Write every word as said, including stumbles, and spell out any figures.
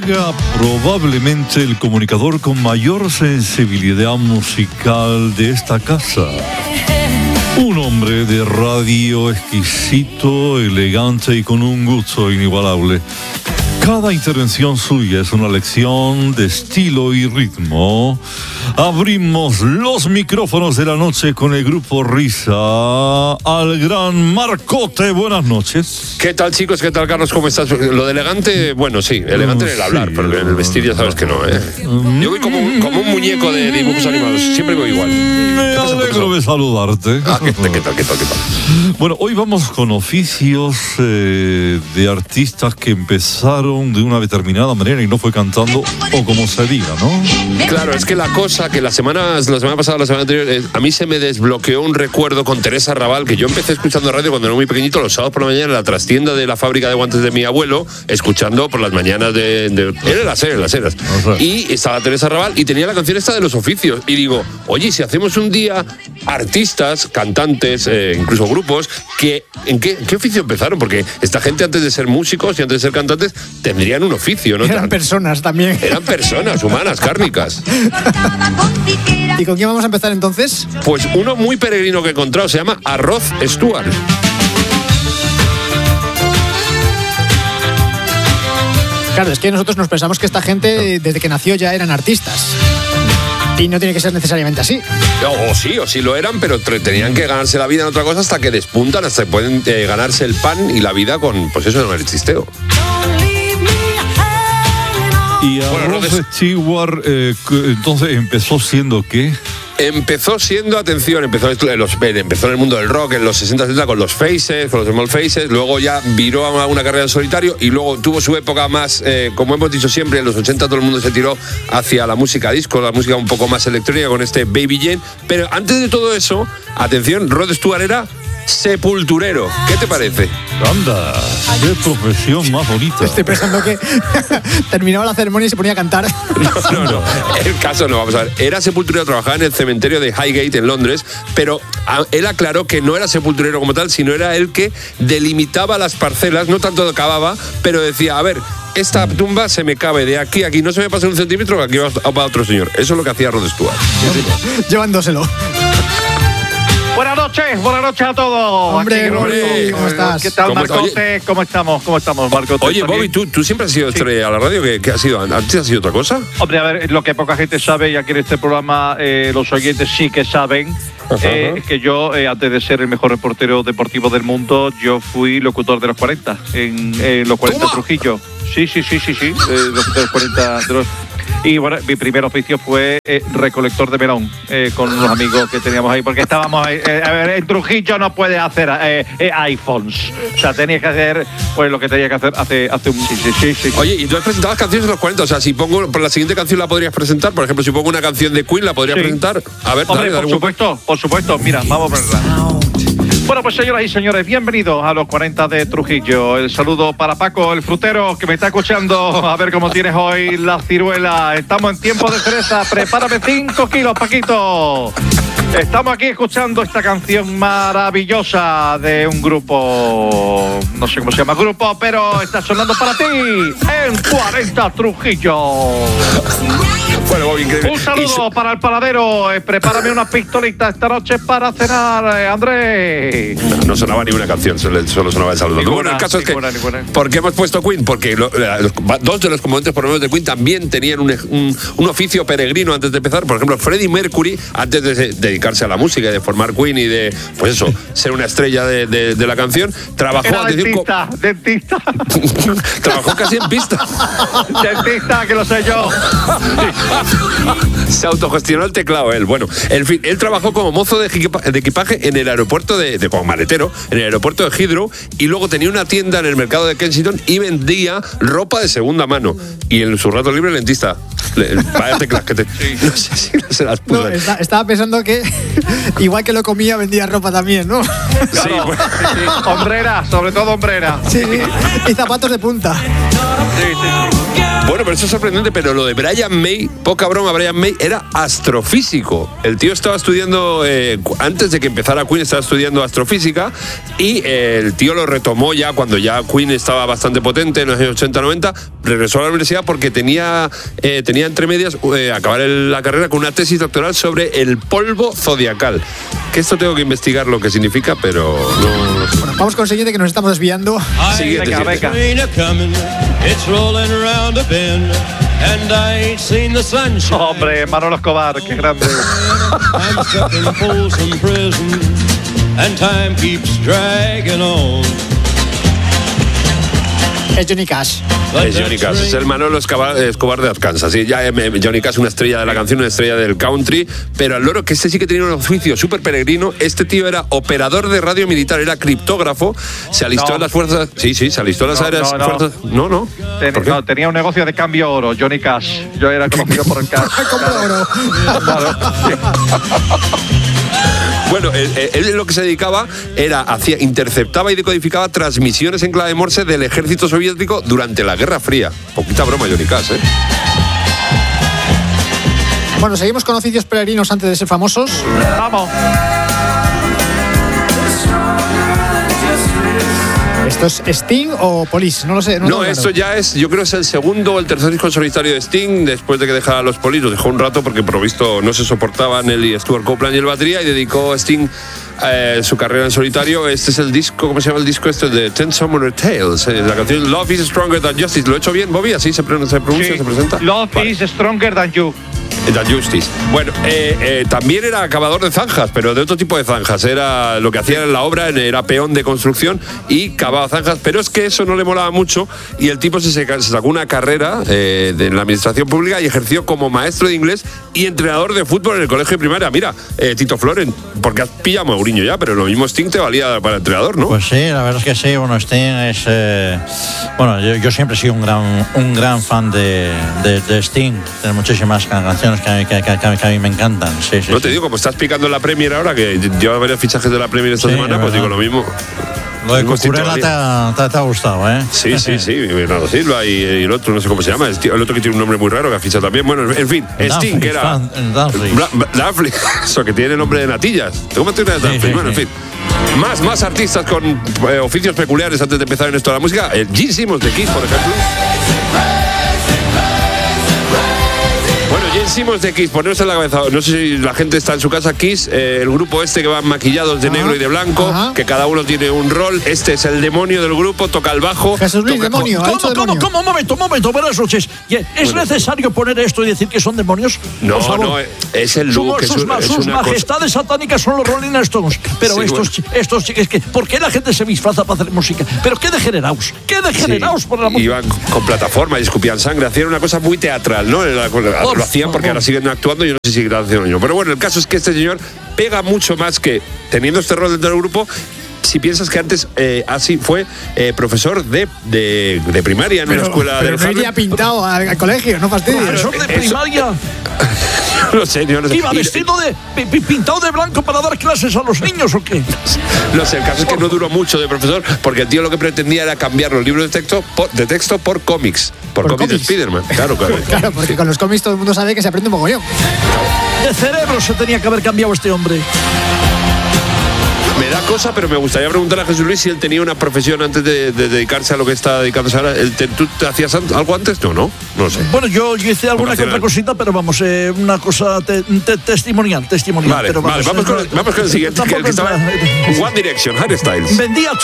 Llega probablemente el comunicador con mayor sensibilidad musical de esta casa. Un hombre de radio exquisito, elegante y con un gusto inigualable. Cada intervención suya es una lección de estilo y ritmo. Abrimos los micrófonos de la noche con el grupo Risa al gran Marcote. Buenas noches. ¿Qué tal, chicos? ¿Qué tal, Carlos? ¿Cómo estás? Lo de elegante, bueno, sí, elegante en el hablar, sí, pero en el vestir ya sabes que no, ¿eh? Yo voy como un, como un muñeco de dibujos animados, siempre voy igual. Me alegro de saludarte. Ah, ¿qué, qué tal, qué tal, qué tal? Bueno, hoy vamos con oficios eh, de artistas que empezaron de una determinada manera y no fue cantando, o como se diga, ¿no? Claro, es que la cosa que la semana, la semana pasada, la semana anterior, eh, a mí se me desbloqueó un recuerdo con Teresa Raval, que yo empecé escuchando radio cuando era muy pequeñito, los sábados por la mañana, en la trastienda de la fábrica de guantes de mi abuelo, escuchando por las mañanas de... de era las eras, las eras. O sea. Y estaba Teresa Raval y tenía la canción esta de los oficios. Y digo, oye, si hacemos un día artistas, cantantes, eh, incluso grupos, que ¿en qué, qué oficio empezaron? Porque esta gente, antes de ser músicos y antes de ser cantantes, tendrían un oficio, ¿no? Eran personas también. Eran personas humanas, cárnicas. ¿Y con quién vamos a empezar entonces? Pues uno muy peregrino que he encontrado, se llama Arroz Stuart. Claro, es que nosotros nos pensamos que esta gente, desde que nació, ya eran artistas. Y no tiene que ser necesariamente así. O sí, o sí lo eran, pero tenían que ganarse la vida en otra cosa hasta que despuntan, hasta que pueden eh, ganarse el pan y la vida con, pues eso, en el chisteo. Y a bueno, Rod Stewart, eh, entonces empezó siendo ¿qué? Empezó siendo, atención, empezó, los, empezó en el mundo del rock en los sesenta setenta con los Faces, con los Small Faces, luego ya viró a una carrera en solitario y luego tuvo su época más, eh, como hemos dicho siempre, en los ochenta todo el mundo se tiró hacia la música disco, la música un poco más electrónica con este Baby Jane, pero antes de todo eso, atención, Rod Stewart era sepulturero. ¿Qué te parece? Anda, qué profesión más bonita. Estoy pensando que terminaba la ceremonia y se ponía a cantar. No, no, no. El caso no, vamos a ver. Era sepulturero, trabajaba en el cementerio de Highgate en Londres, pero él aclaró que no era sepulturero como tal, sino era el que delimitaba las parcelas, no tanto cavaba, pero decía, a ver, esta tumba se me cabe de aquí a aquí, no se me pasa un centímetro, que aquí va para otro señor. Eso es lo que hacía Rod Stewart. Llevándoselo. Buenas noches, buenas noches a todos. Hombre, Bobby, ¿cómo estás? ¿Qué tal, ¿Cómo Marcote? ¿Cómo estamos? ¿Cómo estamos, Marcote? Oye, Bobby, ¿tú, tú siempre has sido estrella a la radio. ¿Qué, qué has sido? ¿Antes has sido otra cosa? Hombre, a ver, lo que poca gente sabe, ya que en este programa eh, los oyentes sí que saben, eh, es que yo, eh, antes de ser el mejor reportero deportivo del mundo, yo fui locutor de los cuarenta, en eh, los cuarenta ¿Toma? Trujillo. Sí, sí, sí, sí, sí, eh, los, de los cuarenta... De los, y bueno, mi primer oficio fue eh, recolector de melón eh, con unos amigos que teníamos ahí, porque estábamos ahí, eh, a ver, en Trujillo no puedes hacer eh, eh, iPhones, o sea, tenías que hacer pues lo que tenías que hacer hace, hace un... Sí, sí, sí, sí. Oye, ¿y tú has presentado las canciones de los cuarenta? O sea, si pongo, por la siguiente canción la podrías presentar, por ejemplo, si pongo una canción de Queen, ¿la podrías Sí. presentar? A ver, Hombre, dale, dale, por supuesto, por supuesto, mira, vamos a verla. Bueno, pues señoras y señores, bienvenidos a los cuarenta de Trujillo. El saludo para Paco, el frutero, que me está escuchando. A ver cómo tienes hoy la ciruela. Estamos en tiempo de cereza. Prepárame cinco kilos, Paquito. Estamos aquí escuchando esta canción maravillosa de un grupo, no sé cómo se llama grupo, pero está sonando para ti en cuarenta Trujillo. Bueno, Bobby, increíble. Un saludo so para el paladero. Eh, prepárame unas pistolitas esta noche para cenar, eh, Andrés. No, no sonaba ni una canción, solo, solo sonaba el saludo. Ninguna, Bueno, el caso ninguna, es que, ninguna. ¿por qué hemos puesto Queen? Porque lo, los, dos de los componentes por lo menos de Queen también tenían un, un, un oficio peregrino antes de empezar. Por ejemplo, Freddie Mercury, antes de dedicarse a la música y de formar Queen y de, pues eso, ser una estrella de, de, de la canción, trabajó... Era atención, dentista, co- dentista. trabajó casi en pista. Dentista, que lo sé yo. Se autogestionó el teclado él. Bueno, en fin, él trabajó como mozo de, equipa de equipaje en el aeropuerto de, de como maletero, en el aeropuerto de Heathrow, y luego tenía una tienda en el mercado de Kensington y vendía ropa de segunda mano. Y en su rato libre, lentista. Le, vaya teclas que te... No sé si no se las puso. No, está, estaba pensando que igual que lo comía, vendía ropa también, ¿no? Sí, Claro, pues. sí, sí. Hombrera, sobre todo hombrera. Sí, sí. Y zapatos de punta. Sí, sí, sí. Bueno, Bueno, pero eso es sorprendente, pero lo de Brian May, poca broma, Brian May era astrofísico. El tío estaba estudiando, eh, antes de que empezara Queen, estaba estudiando astrofísica y eh, el tío lo retomó ya cuando ya Queen estaba bastante potente, en los años ochenta noventa, regresó a la universidad porque tenía, eh, tenía entre medias eh, acabar el, la carrera con una tesis doctoral sobre el polvo zodiacal. Que esto tengo que investigar lo que significa, pero no, no sé. Bueno, vamos con el siguiente, que nos estamos desviando. Siguiente, Venga, siguiente. venga. Hombre, Manolo Escobar, qué grande. Es Johnny Cash. Es Johnny Cash, es el Manolo Escobar, Escobar de Arkansas. Sí, ya, eh, Johnny Cash, una estrella de la canción, una estrella del country, pero al loro que este sí que tenía un oficio súper peregrino. Este tío era operador de radio militar, era criptógrafo, se alistó No. en las fuerzas. Sí, sí, se alistó en las No, áreas. no, no. Fuerzas, no, no. Ten- ¿Por qué? no, tenía un negocio de cambio oro, Johnny Cash. Yo era conocido por el cash. Compra oro. Claro, sí. Bueno, él, él lo que se dedicaba era, hacía, interceptaba y decodificaba transmisiones en clave Morse del ejército soviético durante la Guerra Fría. Poquita broma, Johnny Cash, ¿eh? Bueno, seguimos con oficios peregrinos antes de ser famosos. Vamos. ¿Esto es Sting o Police? No lo sé. No, No, lo sé, esto claro. ya es, yo creo que es el segundo o el tercer disco solitario de Sting, después de que dejara a los Police. Los dejó un rato porque por lo visto no se soportaban él y Stuart Copeland y el batería, y dedicó a Sting eh, su carrera en solitario. Este es el disco, ¿cómo se llama el disco? Este de Ten Summoner Tales, eh, la canción Love is Stronger Than Justice. ¿Lo he hecho bien, Bobby? ¿Así se, pre- se pronuncia, Sí. se presenta? Love Vale. is stronger than you. Than Justice. Bueno, eh, eh, también era acabador de zanjas, pero de otro tipo de zanjas. Era lo que hacía en la obra, era peón de construcción y cavaba zanjas, pero es que eso no le molaba mucho y el tipo se, se sacó una carrera eh, de la administración pública y ejerció como maestro de inglés y entrenador de fútbol en el colegio de primaria. Mira, eh, Tito Floren, porque has pillado a Mourinho ya, pero lo mismo Sting te valía para entrenador, ¿no? Pues sí, la verdad es que sí. Bueno, Sting es... eh, bueno, yo, yo siempre he sido un gran, un gran fan de, de, de Sting. Tiene muchísimas canciones que a mí, que, que, que a mí me encantan. Sí, sí, No sí. te digo, como estás picando en la Premier ahora, que lleva varios fichajes de la Premier esta Sí, semana, es pues digo verdad. lo mismo. Lo de Un gustito Cucurella te, todavía. ha- te, te ha gustado, ¿eh? Sí, sí, sí, Bernardo Silva y, y el otro, no sé cómo se llama, el, tío- el otro que tiene un nombre muy raro que ha fichado también. Bueno, en fin, Sting, que era. Dumfries, Dumfries. Bla- Bla- Dumfries, eso que tiene nombre de natillas. ¿Cómo tiene Sí, Dumfries? sí, Bueno, en sí. fin. Más, más artistas con eh, oficios peculiares antes de empezar en esto de la música. El Gene Simmons de Kiss, por ejemplo. Bueno, Gene Simmons de Kiss, poneros en la cabeza. No sé si la gente está en su casa. Kiss, eh, el grupo este que van maquillados de Ajá, negro y de blanco, ajá. que cada uno tiene un rol. Este es el demonio del grupo, toca el bajo. Jesús Luis, toca- demonio. Ha ¿Cómo, dicho cómo, demonio. cómo? Un momento, un momento. Buenas noches. ¿Es Bueno. necesario poner esto y decir que son demonios? No, Por favor. no, es el Sus, look, es sus una- ma- es sus una cosa- majestades satánicas son los Rolling Stones. Pero Sí, estos, chi- estos chi- es que, ¿por qué la gente se disfraza para hacer música? Pero qué degenerados, qué degenerados Sí, por la música. iban con plataforma y escupían sangre, hacían una cosa muy teatral, ¿no? Era- Por Lo hacían porque favor. ahora siguen actuando y yo no sé si seguirán haciendo ello. Pero bueno, el caso es que este señor pega mucho más que teniendo este rol dentro del grupo. Si piensas que antes eh, así fue eh, profesor de, de, de primaria en Pero, una escuela pero de no iría pintado al, al colegio, no fastidies. Profesor de eso- primaria, No sé, yo no sé. iba Y- vestido de pi- pi- pintado de blanco para dar clases a los niños o qué. No sé, el caso es que no duró mucho de profesor porque el tío lo que pretendía era cambiar los libros de texto por, de texto por cómics. Por, Por cómics de cómics. Spiderman. Claro, claro. Claro, porque con los cómics todo el mundo sabe que se aprende un mogollón. De cerebro se tenía que haber cambiado este hombre. Me da cosa, pero me gustaría preguntarle a Jesús Luis si él tenía una profesión antes de, de dedicarse a lo que está dedicándose ahora. ¿Él te- ¿Tú te hacías an- algo antes? No, no, no lo sé. Bueno, yo, yo hice alguna que Vocacional. otra cosita, pero vamos, eh, una cosa te- te- testimonial, testimonial. Vale, pero vale, vamos eh, con, vamos con el siguiente, que el que tampoco estaba entra- One Direction, Harry Styles. Vendía